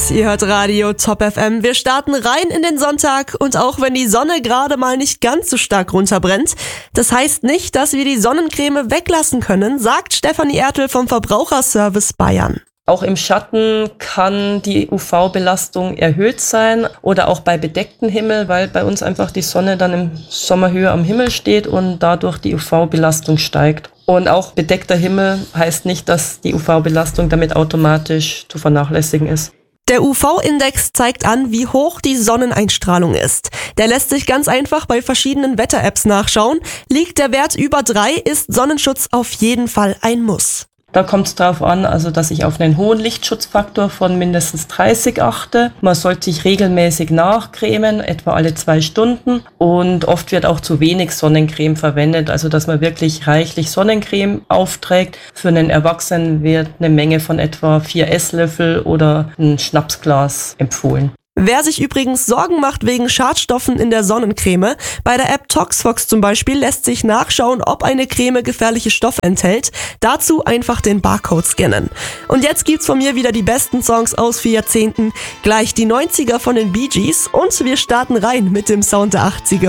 Ihr hört Radio Top FM. Wir starten rein in den Sonntag und auch wenn die Sonne gerade mal nicht ganz so stark runterbrennt, das heißt nicht, dass wir die Sonnencreme weglassen können, sagt Stefanie Ertel vom Verbraucherservice Bayern. Auch im Schatten kann die UV-Belastung erhöht sein oder auch bei bedecktem Himmel, weil bei uns einfach die Sonne dann im Sommer höher am Himmel steht und dadurch die UV-Belastung steigt. Und auch bedeckter Himmel heißt nicht, dass die UV-Belastung damit automatisch zu vernachlässigen ist. Der UV-Index zeigt an, wie hoch die Sonneneinstrahlung ist. Der lässt sich ganz einfach bei verschiedenen Wetter-Apps nachschauen. Liegt der Wert über 3, ist Sonnenschutz auf jeden Fall ein Muss. Da kommt es darauf an, dass ich auf einen hohen Lichtschutzfaktor von mindestens 30 achte. Man sollte sich regelmäßig nachcremen, etwa alle 2 Stunden. Und oft wird auch zu wenig Sonnencreme verwendet, also dass man wirklich reichlich Sonnencreme aufträgt. Für einen Erwachsenen wird eine Menge von etwa 4 Esslöffel oder ein Schnapsglas empfohlen. Wer sich übrigens Sorgen macht wegen Schadstoffen in der Sonnencreme, bei der App Toxfox zum Beispiel lässt sich nachschauen, ob eine Creme gefährliche Stoffe enthält. Dazu einfach den Barcode scannen. Und jetzt gibt's von mir wieder die besten Songs aus 4 Jahrzehnten, gleich die 90er von den Bee Gees und wir starten rein mit dem Sound der 80er.